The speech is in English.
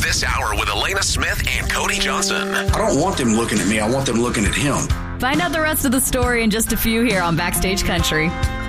This hour with Elena Smith and Cody Johnson. I don't want them looking at me. I want them looking at him. Find out the rest of the story in just a few here on Backstage Country.